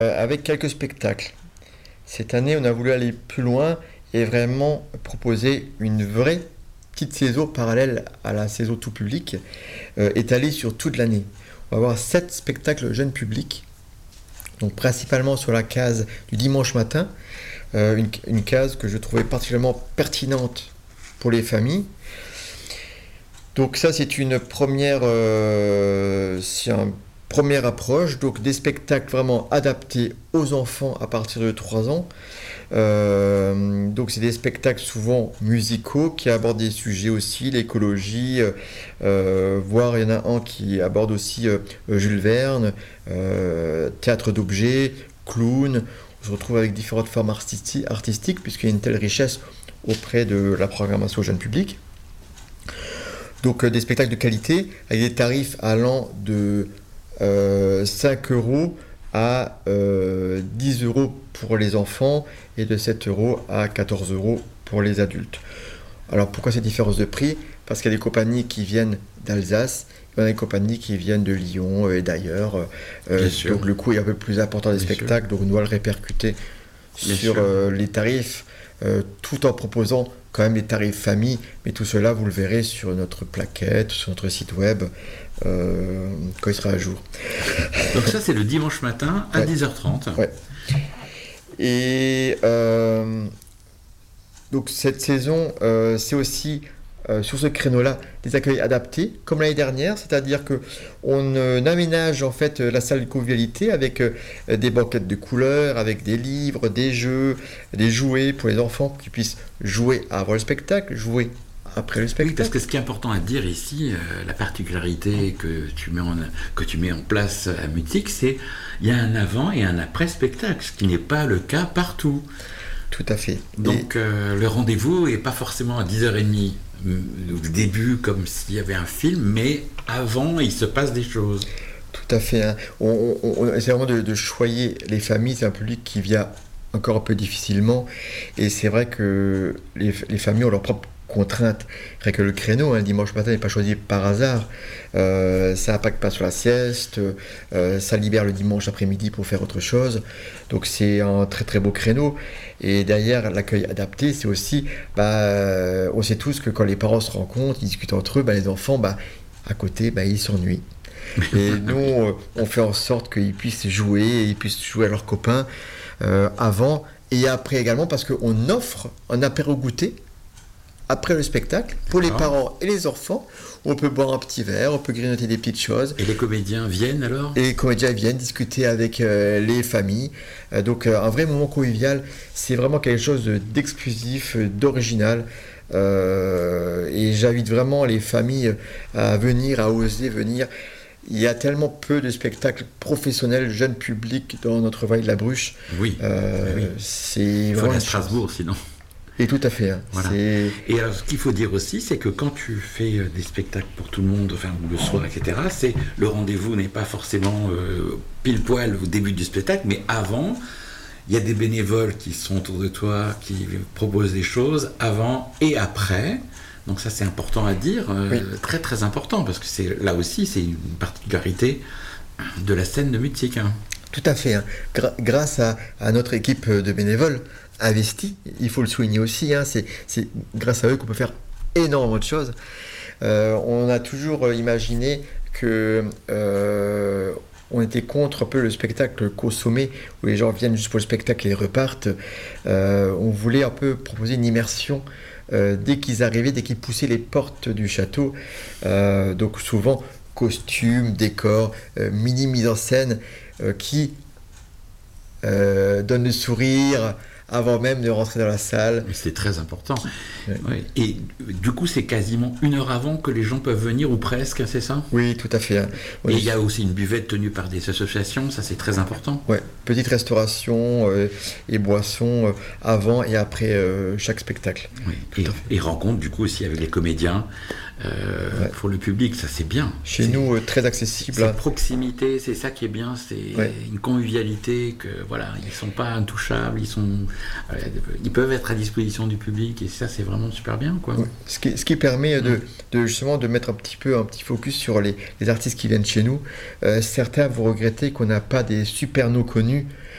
avec quelques spectacles. Cette année, on a voulu aller plus loin et vraiment proposer une vraie petite saison parallèle à la saison tout public, étalée sur toute l'année. On va avoir 7 spectacles jeunes publics, donc principalement sur la case du dimanche matin, une case que je trouvais particulièrement pertinente pour les familles. Donc ça, c'est une première approche, donc des spectacles vraiment adaptés aux enfants à partir de 3 ans. Donc c'est des spectacles souvent musicaux qui abordent des sujets aussi, l'écologie, voire il y en a un qui aborde aussi Jules Verne, théâtre d'objets, clown. On se retrouve avec différentes formes artistiques puisqu'il y a une telle richesse auprès de la programmation jeune public. Donc des spectacles de qualité avec des tarifs allant de 5 euros à 10 euros pour les enfants et de 7 euros à 14 euros pour les adultes. Alors pourquoi cette différence de prix ? Parce qu'il y a des compagnies qui viennent d'Alsace, il y a des compagnies qui viennent de Lyon et d'ailleurs. Donc le coût est un peu plus important des spectacles, donc on doit le répercuter sur les tarifs, tout en proposant quand même des tarifs famille, mais tout cela vous le verrez sur notre plaquette, sur notre site web, quand il sera à jour. Donc ça c'est le dimanche matin à 10h30. Ouais. Et donc cette saison, c'est aussi sur ce créneau-là des accueils adaptés, comme l'année dernière, c'est-à-dire qu'on aménage en fait la salle de convivialité avec des banquettes de couleurs, avec des livres, des jeux, des jouets pour les enfants pour qu'ils puissent jouer avant le spectacle, jouer après le spectacle. Oui, parce que ce qui est important à dire ici, la particularité que tu mets en place à Mutique, c'est il y a un avant et un après spectacle, ce qui n'est pas le cas partout. Tout à fait. Donc le rendez-vous n'est pas forcément à 10h30 au début comme s'il y avait un film, mais avant il se passe des choses. Tout à fait. Hein. On essaie vraiment de choyer les familles, c'est un public qui vient encore un peu difficilement et c'est vrai que les familles ont leurs propres contraintes. C'est vrai que le créneau, le dimanche matin, n'est pas choisi par hasard. Ça n'impacte pas sur la sieste, ça libère le dimanche après-midi pour faire autre chose. Donc c'est un très très beau créneau. Et derrière, l'accueil adapté, c'est aussi, on sait tous que quand les parents se rencontrent, ils discutent entre eux, les enfants, à côté, ils s'ennuient. Et nous, on fait en sorte qu'ils puissent jouer, ils puissent jouer à leurs copains avant et après également, parce qu'on offre un apéro-goûter après le spectacle, pour les parents et les enfants. On peut boire un petit verre, on peut grignoter des petites choses. Et les comédiens viennent alors ? Et les comédiens viennent discuter avec les familles. Donc un vrai moment convivial, c'est vraiment quelque chose d'exclusif, d'original. Et j'invite vraiment les familles à venir, à oser venir. Il y a tellement peu de spectacles professionnels, jeunes publics dans notre vallée de la Bruche. Oui. C'est il faut aller à Strasbourg sinon. Et tout à fait. Hein. Voilà. Et alors, ce qu'il faut dire aussi, c'est que quand tu fais des spectacles pour tout le monde, enfin le soir, etc., le rendez-vous n'est pas forcément pile poil au début du spectacle, mais avant, il y a des bénévoles qui sont autour de toi, qui proposent des choses avant et après. Donc ça, c'est important à dire, très très important, parce que là aussi, c'est une particularité de la scène de Mutique. Hein. Tout à fait. Hein. Grâce à notre équipe de bénévoles investis, il faut le souligner aussi, hein, c'est grâce à eux qu'on peut faire énormément de choses. On a toujours imaginé que on était contre un peu le spectacle consommé, où les gens viennent juste pour le spectacle et repartent. On voulait un peu proposer une immersion dès qu'ils arrivaient, dès qu'ils poussaient les portes du château. Donc souvent, costumes, décors, mini mise en scène qui donne le sourire avant même de rentrer dans la salle. C'est très important. Ouais. Et du coup, c'est quasiment 1 heure avant que les gens peuvent venir, ou presque, c'est ça ? Oui, tout à fait. Hein. Et il y a aussi une buvette tenue par des associations, ça c'est très important. Oui, petite restauration et boissons avant et après chaque spectacle. Oui. Et rencontre du coup aussi avec les comédiens pour le public, ça c'est bien. Chez nous, très accessible. C'est proximité, c'est ça qui est bien, c'est une convivialité, que voilà, ils sont pas intouchables, ils peuvent être à disposition du public, et ça c'est vraiment super bien, quoi. Ouais. Ce qui permet justement de mettre un petit focus sur les artistes qui viennent chez nous. Certains vont regretter qu'on n'a pas des super noms connus.